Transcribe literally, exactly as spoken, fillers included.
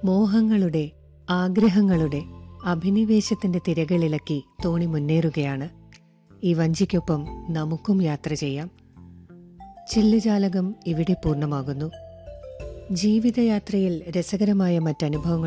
മോഹങ്ങളുടെ, ആഗ്രഹങ്ങളുടെ, അഭിനിവേശത്തിന്റെ തിരകളിളക്കി തോണി മുന്നേറുകയാണ്. ഈ വഞ്ചിക്കൊപ്പം നമുക്കും യാത്ര ചെയ്യാം. ചില്ലുജാലകം ഇവിടെ പൂർണ്ണമാകുന്നു. ജീവിതയാത്രയിൽ രസകരമായ മറ്റനുഭവങ്ങൾ